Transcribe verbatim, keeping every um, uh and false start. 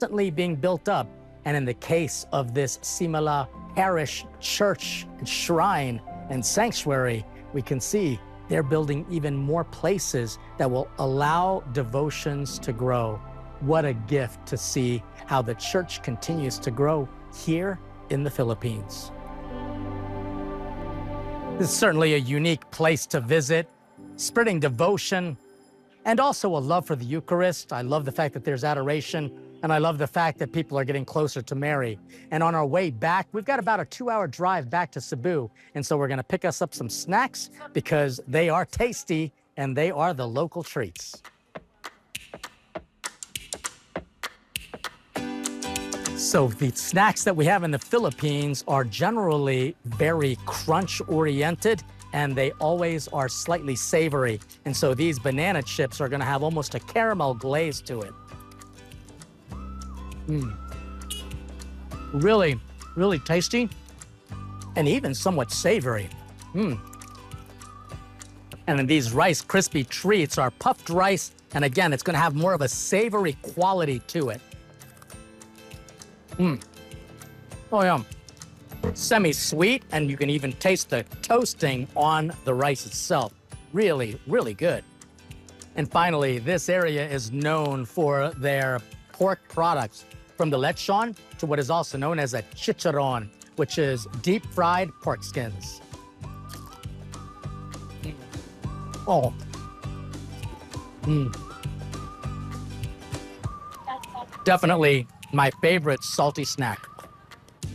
constantly being built up. And in the case of this Simala Parish Church and Shrine and Sanctuary, we can see they're building even more places that will allow devotions to grow. What a gift to see how the church continues to grow here in the Philippines. This is certainly a unique place to visit, spreading devotion, and also a love for the Eucharist. I love the fact that there's adoration, and I love the fact that people are getting closer to Mary. And on our way back, we've got about a two-hour drive back to Cebu, and so we're gonna pick us up some snacks because they are tasty and they are the local treats. So the snacks that we have in the Philippines are generally very crunch-oriented, and they always are slightly savory. And so these banana chips are gonna have almost a caramel glaze to it. Mm. Really, really tasty, and even somewhat savory. Mm. And then these Rice Krispie treats are puffed rice, and again, it's gonna have more of a savory quality to it. Mm. Oh yeah, semi-sweet, and you can even taste the toasting on the rice itself. Really, really good. And finally, this area is known for their pork products, from the lechon to what is also known as a chicharron, which is deep-fried pork skins. Oh. Mm. Definitely my favorite salty snack.